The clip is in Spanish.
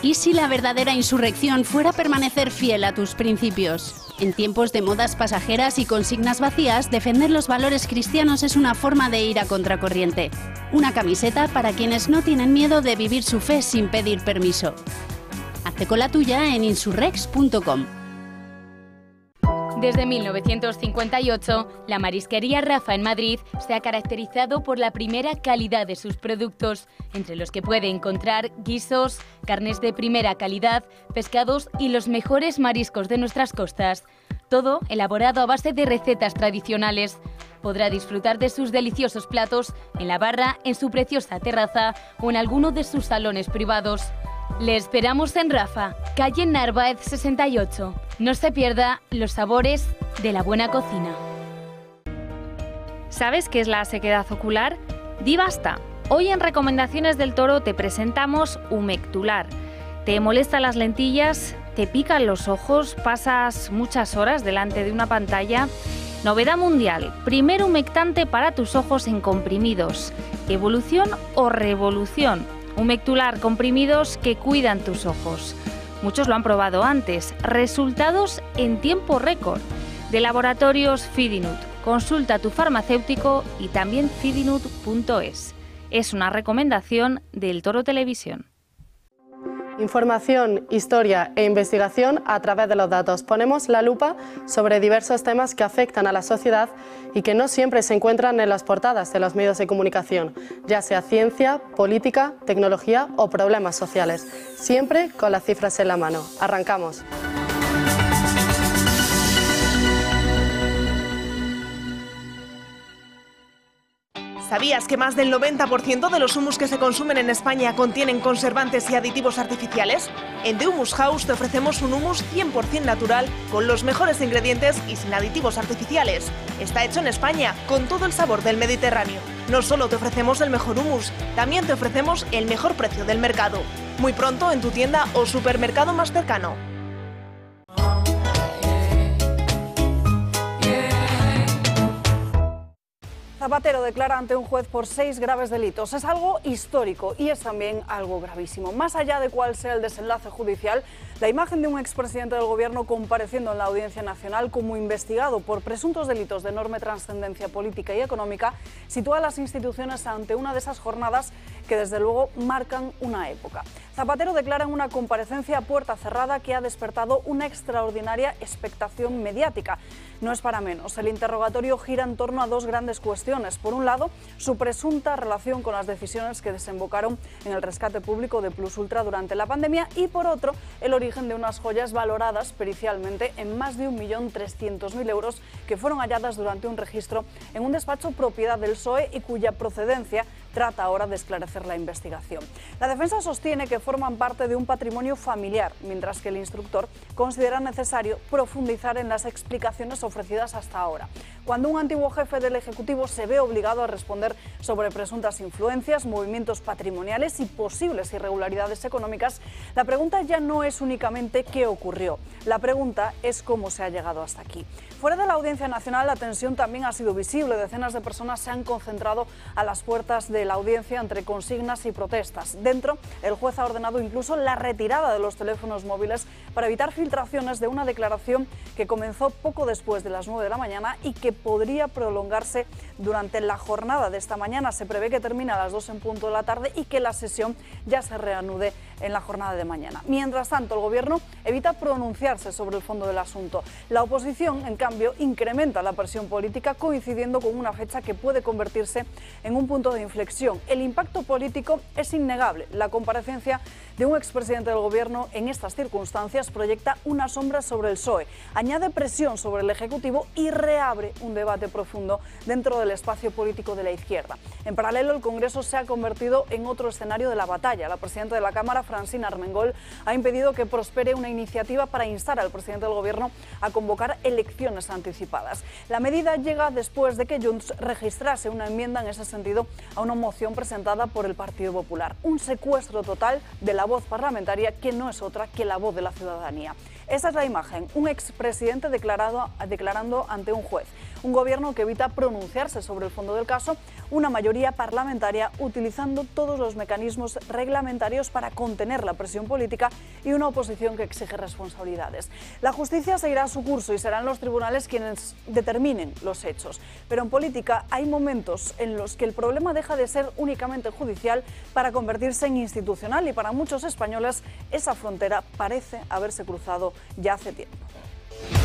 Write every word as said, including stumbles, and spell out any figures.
¿Y si la verdadera insurrección fuera permanecer fiel a tus principios? En tiempos de modas pasajeras y consignas vacías, defender los valores cristianos es una forma de ir a contracorriente. Una camiseta para quienes no tienen miedo de vivir su fe sin pedir permiso. Hazte con la tuya en insurrex punto com. Desde mil novecientos cincuenta y ocho, la marisquería Rafa en Madrid se ha caracterizado por la primera calidad de sus productos, entre los que puede encontrar guisos, carnes de primera calidad, pescados y los mejores mariscos de nuestras costas. Todo elaborado a base de recetas tradicionales. Podrá disfrutar de sus deliciosos platos en la barra, en su preciosa terraza o en alguno de sus salones privados. Le esperamos en Rafa, calle Narváez sesenta y ocho. No se pierda los sabores de la buena cocina. ¿Sabes qué es la sequedad ocular? Di basta. Hoy en Recomendaciones del Toro te presentamos Humectular. ¿Te molestan las lentillas? ¿Te pican los ojos? ¿Pasas muchas horas delante de una pantalla? Novedad mundial, primer humectante para tus ojos en comprimidos. ¿Evolución o revolución? Humectular, comprimidos que cuidan tus ojos. Muchos lo han probado antes. Resultados en tiempo récord. De Laboratorios Fidinut. Consulta a tu farmacéutico y también fidinut punto es. Es una recomendación del Toro Televisión. Información, historia e investigación a través de los datos. Ponemos la lupa sobre diversos temas que afectan a la sociedad y que no siempre se encuentran en las portadas de los medios de comunicación, ya sea ciencia, política, tecnología o problemas sociales. Siempre con las cifras en la mano. Arrancamos. ¿Sabías que más del noventa por ciento de los humus que se consumen en España contienen conservantes y aditivos artificiales? En The Humus House te ofrecemos un humus cien por cien natural, con los mejores ingredientes y sin aditivos artificiales. Está hecho en España, con todo el sabor del Mediterráneo. No solo te ofrecemos el mejor humus, también te ofrecemos el mejor precio del mercado. Muy pronto en tu tienda o supermercado más cercano. Zapatero declara ante un juez por seis graves delitos. Es algo histórico y es también algo gravísimo. Más allá de cuál sea el desenlace judicial, la imagen de un expresidente del gobierno compareciendo en la Audiencia Nacional como investigado por presuntos delitos de enorme trascendencia política y económica sitúa a las instituciones ante una de esas jornadas que desde luego marcan una época. Zapatero declara en una comparecencia a puerta cerrada que ha despertado una extraordinaria expectación mediática. No es para menos. El interrogatorio gira en torno a dos grandes cuestiones. Por un lado, su presunta relación con las decisiones que desembocaron en el rescate público de Plus Ultra durante la pandemia y, por otro, el origen de unas joyas valoradas pericialmente en más de un millón trescientos mil euros que fueron halladas durante un registro en un despacho propiedad del P S O E y cuya procedencia trata ahora de esclarecer la investigación. La defensa sostiene que forman parte de un patrimonio familiar, mientras que el instructor considera necesario profundizar en las explicaciones ofrecidas hasta ahora. Cuando un antiguo jefe del Ejecutivo se ve obligado a responder sobre presuntas influencias, movimientos patrimoniales y posibles irregularidades económicas, la pregunta ya no es únicamente qué ocurrió, la pregunta es cómo se ha llegado hasta aquí. Fuera de la Audiencia Nacional, la tensión también ha sido visible. Decenas de personas se han concentrado a las puertas de la audiencia entre consignas y protestas. Dentro, el juez ha ordenado incluso la retirada de los teléfonos móviles para evitar filtraciones de una declaración que comenzó poco después de las nueve de la mañana y que podría prolongarse durante la jornada de esta mañana. Se prevé que termine a las dos en punto de la tarde y que la sesión ya se reanude en la jornada de mañana. Mientras tanto, el Gobierno evita pronunciarse sobre el fondo del asunto. La oposición, en cambio, incrementa la presión política coincidiendo con una fecha que puede convertirse en un punto de inflexión. El impacto político es innegable. La comparecencia de un expresidente del Gobierno en estas circunstancias proyecta una sombra sobre el P S O E, añade presión sobre el Ejecutivo y reabre un debate profundo dentro del espacio político de la izquierda. En paralelo, el Congreso se ha convertido en otro escenario de la batalla. La presidenta de la Cámara, Francina Armengol, ha impedido que prospere una iniciativa para instar al presidente del Gobierno a convocar elecciones anticipadas. La medida llega después de que Junts registrase una enmienda en ese sentido a una moción presentada por el Partido Popular. Un secuestro total de la voz parlamentaria que no es otra que la voz de la ciudadanía. Esta es la imagen, un expresidente declarado, declarando ante un juez. un gobierno que evita pronunciarse sobre el fondo del caso, una mayoría parlamentaria utilizando todos los mecanismos reglamentarios para contener la presión política y una oposición que exige responsabilidades. La justicia seguirá su curso y serán los tribunales quienes determinen los hechos. Pero en política hay momentos en los que el problema deja de ser únicamente judicial para convertirse en institucional, y para muchos españoles esa frontera parece haberse cruzado ya hace tiempo.